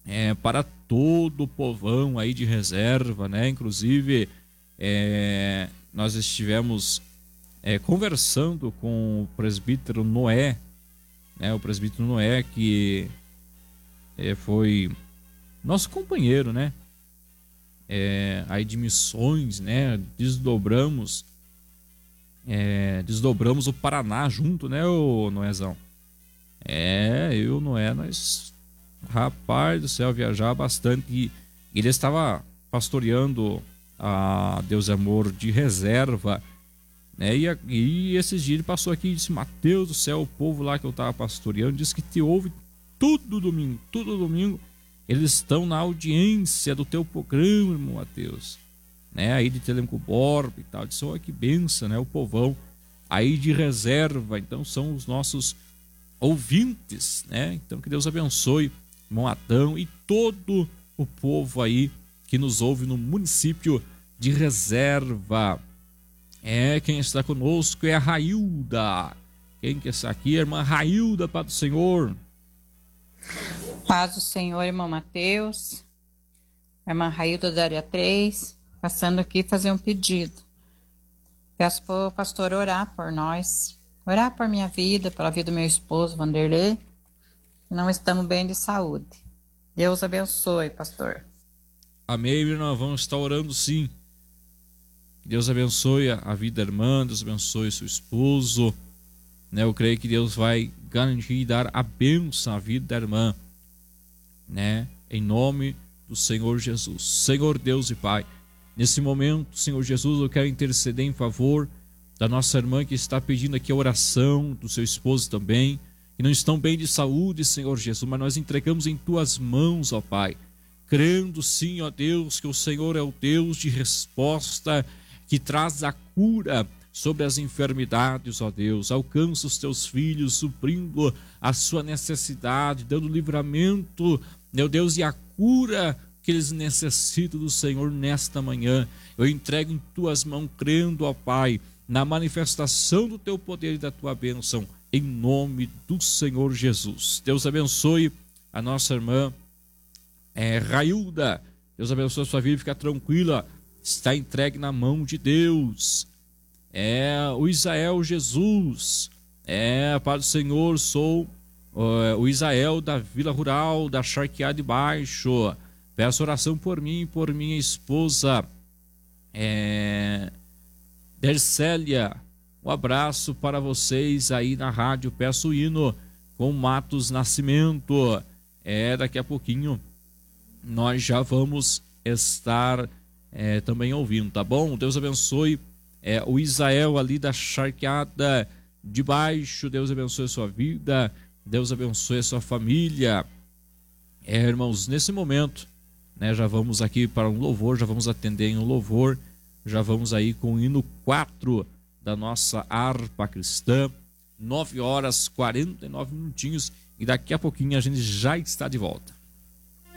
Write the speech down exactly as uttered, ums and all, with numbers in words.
é, para todo o povão aí de reserva, né? Inclusive, é, nós estivemos é, conversando com o presbítero Noé, né? O presbítero Noé, que é, foi nosso companheiro, né? É, aí de missões, né? Desdobramos, é, desdobramos o Paraná junto, né, o Noézão? É, eu e o Noé, nós, rapaz do céu, viajar bastante. E ele estava pastoreando a Deus é Amor de reserva, né? E, e esses dias ele passou aqui e disse: Mateus do céu, o povo lá que eu estava pastoreando disse que te ouve todo domingo, todo domingo. Eles estão na audiência do teu programa, irmão Mateus, né? Aí de Telemaco Borba e tal. Disse: olha que benção, né? O povão aí de reserva, então são os nossos ouvintes, né? Então que Deus abençoe irmão Adão e todo o povo aí que nos ouve no município de Reserva. É, quem está conosco é a Railda. Quem que está aqui? A irmã Railda, Paz do Senhor. Paz do Senhor, irmão Mateus. Irmã Railda da área três, passando aqui fazer um pedido. Peço para o pastor orar por nós, orar por minha vida, pela vida do meu esposo, Vanderlei. Não estamos bem de saúde. Deus abençoe, pastor. Amém, irmã. Vamos estar orando sim. Deus abençoe a vida da irmã, Deus abençoe seu esposo, né? Eu creio que Deus vai garantir e dar a bênção à vida da irmã, né? Em nome do Senhor Jesus. Senhor Deus e Pai, nesse momento, Senhor Jesus, eu quero interceder em favor da nossa irmã que está pedindo aqui a oração, do seu esposo também, que não estão bem de saúde, Senhor Jesus, mas nós entregamos em tuas mãos, ó Pai, crendo sim, ó Deus, que o Senhor é o Deus de resposta, que traz a cura sobre as enfermidades, ó Deus. Alcança os teus filhos, suprindo a sua necessidade, dando livramento, meu Deus, e a cura que eles necessitam do Senhor nesta manhã. Eu entrego em tuas mãos, crendo, ó Pai, na manifestação do teu poder e da tua bênção, em nome do Senhor Jesus. Deus abençoe a nossa irmã é, Railda. Deus abençoe a sua vida, fica tranquila, está entregue na mão de Deus. É o Isael Jesus, é, Pai do Senhor, sou uh, o Isael da Vila Rural, da Charqueada de Baixo. Peço oração por mim e por minha esposa, é, Dercélia. Um abraço para vocês aí na rádio. Peço o hino com Matos Nascimento. É, daqui a pouquinho nós já vamos estar é, também ouvindo, tá bom? Deus abençoe é, o Isael ali da Charqueada de Baixo. Deus abençoe a sua vida, Deus abençoe a sua família. É, irmãos, nesse momento, né, já vamos aqui para um louvor, já vamos atender em um louvor, já vamos aí com o hino quatro da nossa harpa cristã, nove horas e quarenta e nove minutinhos, e daqui a pouquinho a gente já está de volta.